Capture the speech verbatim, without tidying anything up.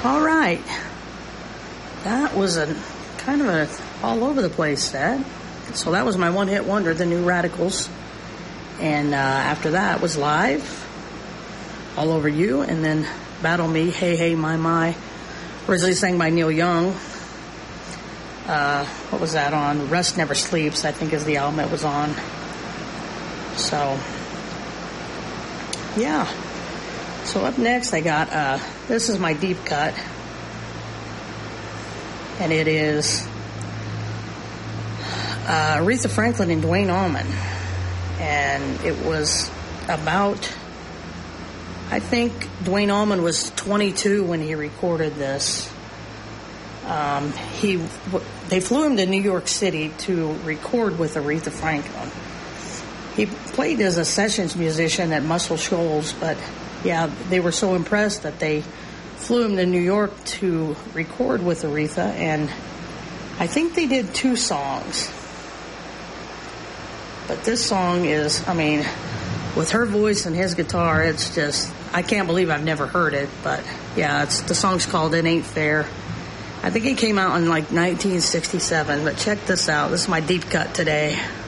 All right. That was a kind of a all over the place set. So that was my one-hit wonder, The New Radicals. And uh, after that was Live, All Over You, and then Battle Me, Hey, Hey, My, My. Originally sang by Neil Young. Uh, what was that on? Rust Never Sleeps, I think is the album it was on. So, yeah. So up next I got, uh, this is my deep cut. And it is uh, Aretha Franklin and Duane Allman. And it was about, I think Duane Allman was twenty-two when he recorded this. Um, he, they flew him to New York City to record with Aretha Franklin. He played as a sessions musician at Muscle Shoals, but yeah, they were so impressed that they flew him to New York to record with Aretha, and I think they did two songs. But this song is, I mean, with her voice and his guitar, it's just, I can't believe I've never heard it, but yeah, it's the song's called It Ain't Fair. I think it came out in like nineteen sixty-seven, but check this out. This is my deep cut today.